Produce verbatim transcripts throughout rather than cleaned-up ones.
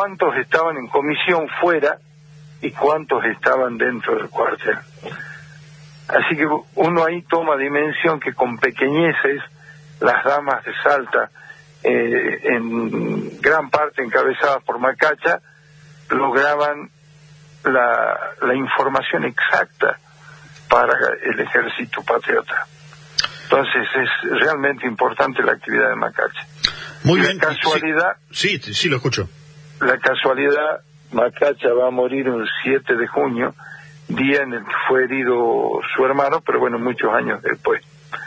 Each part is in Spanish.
cuántos estaban en comisión fuera y cuántos estaban dentro del cuartel. Así que uno ahí toma dimensión que con pequeñeces las damas de Salta, eh, en gran parte encabezadas por Macacha, lograban la, la información exacta para el ejército patriota. Entonces es realmente importante la actividad de Macacha. Muy bien. La casualidad... Sí, sí, sí, lo escucho. La casualidad, Macacha va a morir un siete de junio, día en el que fue herido su hermano, pero bueno, muchos años después.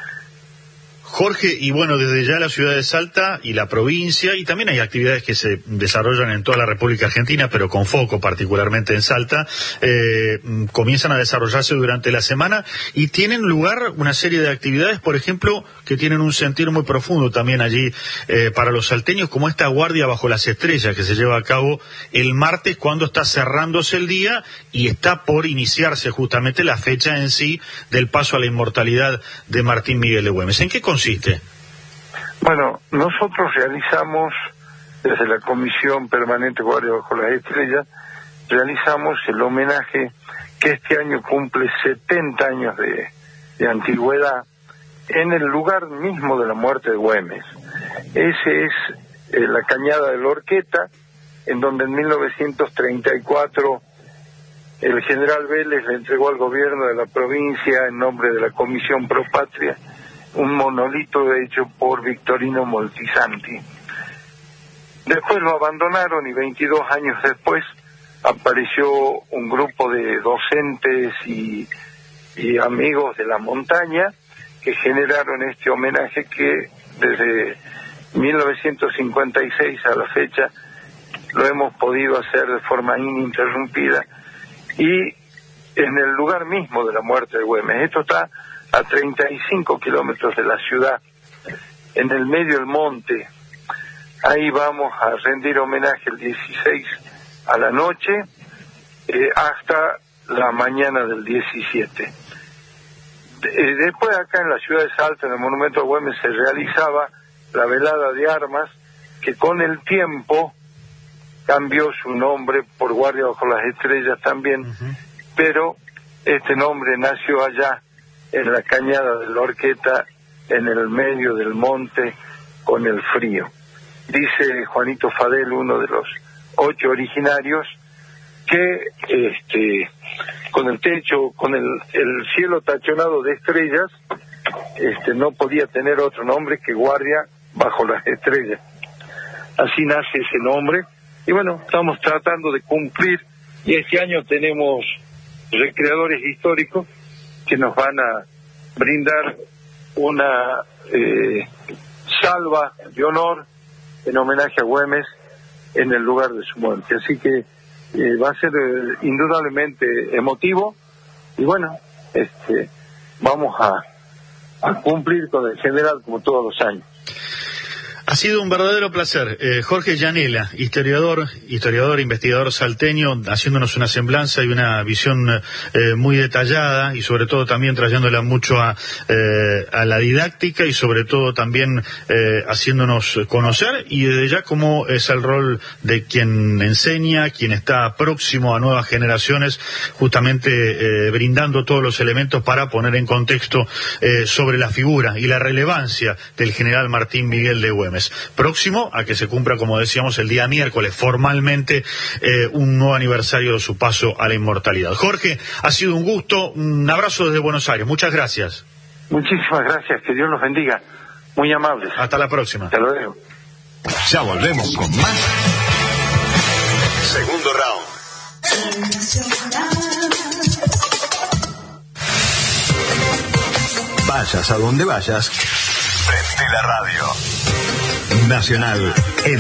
Jorge, y bueno, desde ya la ciudad de Salta y la provincia, y también hay actividades que se desarrollan en toda la República Argentina, pero con foco particularmente en Salta, eh, comienzan a desarrollarse durante la semana y tienen lugar una serie de actividades, por ejemplo, que tienen un sentir muy profundo también allí eh, para los salteños, como esta guardia bajo las estrellas que se lleva a cabo el martes cuando está cerrándose el día y está por iniciarse justamente la fecha en sí del paso a la inmortalidad de Martín Miguel de Güemes. ¿En qué consiste? Bueno, nosotros realizamos, desde la Comisión Permanente Guardia Bajo las Estrellas, realizamos el homenaje que este año cumple setenta años de, de antigüedad en el lugar mismo de la muerte de Güemes. Ese es eh, la cañada de la Horqueta, en donde en mil novecientos treinta y cuatro el general Vélez le entregó al gobierno de la provincia, en nombre de la Comisión Pro Patria, un monolito hecho por Victorino Moltisanti. Después lo abandonaron y veintidós años después apareció un grupo de docentes y, y amigos de la montaña que generaron este homenaje que desde mil novecientos cincuenta y seis a la fecha lo hemos podido hacer de forma ininterrumpida y en el lugar mismo de la muerte de Güemes. Esto está a treinta y cinco kilómetros de la ciudad, en el medio del monte. Ahí vamos a rendir homenaje el dieciséis a la noche eh, hasta la mañana del diecisiete. De, después acá en la ciudad de Salta, en el Monumento a Güemes, se realizaba la velada de armas, que con el tiempo cambió su nombre por Guardia Bajo las Estrellas también, uh-huh. Pero este nombre nació allá en la cañada de la Horqueta, en el medio del monte, con el frío. Dice Juanito Fadel, uno de los ocho originarios, que este con el techo, con el, el cielo tachonado de estrellas, este no podía tener otro nombre que Guardia Bajo las Estrellas. Así nace ese nombre, y bueno, estamos tratando de cumplir, y este año tenemos recreadores históricos que nos van a brindar una eh, salva de honor en homenaje a Güemes en el lugar de su muerte. Así que eh, va a ser eh, indudablemente emotivo, y bueno, este vamos a, a cumplir con el general como todos los años. Ha sido un verdadero placer. Eh, Jorge Llanela, historiador, historiador, investigador salteño, haciéndonos una semblanza y una visión eh, muy detallada, y sobre todo también trayéndola mucho a, eh, a la didáctica, y sobre todo también eh, haciéndonos conocer, y desde ya cómo es el rol de quien enseña, quien está próximo a nuevas generaciones, justamente eh, brindando todos los elementos para poner en contexto eh, sobre la figura y la relevancia del general Martín Miguel de Güemes. Próximo a que se cumpla, como decíamos, el día miércoles, formalmente, eh, un nuevo aniversario de su paso a la inmortalidad. Jorge, ha sido un gusto, un abrazo desde Buenos Aires, muchas gracias. Muchísimas gracias, que Dios los bendiga, muy amables. Hasta la próxima. Hasta luego. Ya volvemos con más. Segundo round. Vayas a donde vayas, prende la radio. Nacional.